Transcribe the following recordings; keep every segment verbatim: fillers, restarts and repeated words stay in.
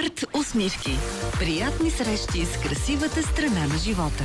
Арт усмивки. Приятни срещи с красивата страна на живота.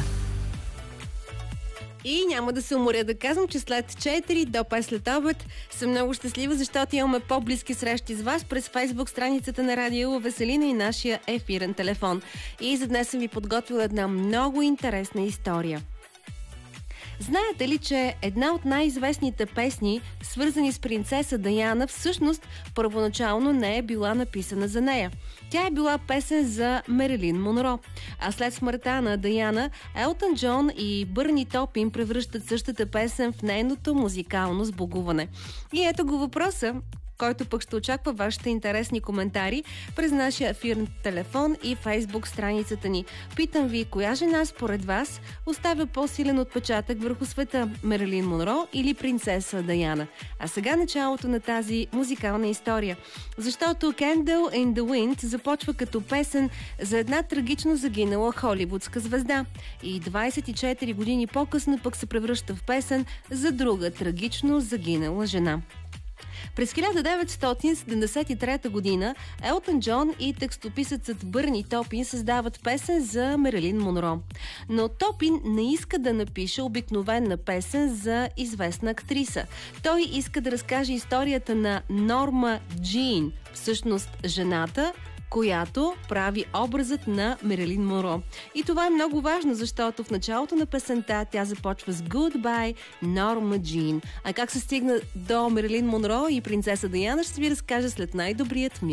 И няма да се уморя да казвам, че след четири до пет след обед съм много щастлива, защото имаме по-близки срещи с вас през Фейсбук страницата на Радио Веселина и нашия ефирен телефон. И за днес съм ви подготвила една много интересна история. Знаете ли, че една от най-известните песни, свързани с принцеса Даяна, всъщност първоначално не е била написана за нея? Тя е била песен за Мерилин Монро. А след смъртта на Даяна, Елтън Джон и Бърни Топин превръщат същата песен в нейното музикално сбогуване. И ето го въпроса, който пък ще очаква вашите интересни коментари през нашия ефирен телефон и Фейсбук страницата ни. Питам ви, коя жена според вас оставя по-силен отпечатък върху света? Мерилин Монро или принцеса Даяна? А сега началото на тази музикална история. Защото Candle in the Wind започва като песен за една трагично загинала холивудска звезда. И двайсет и четири години по-късно пък се превръща в песен за друга трагично загинала жена. През хиляда деветстотин седемдесет и трета година Елтън Джон и текстописецът Бърни Топин създават песен за Мерилин Монро. Но Топин не иска да напише обикновена песен за известна актриса. Той иска да разкаже историята на Норма Джин, всъщност жената, която прави образът на Мерилин Монро. И това е много важно, защото в началото на песента тя започва с Goodbye, Норма Джин. А как се стигна до Мерилин Монро и принцеса Даяна, ще ви разкажа след най-добрият ми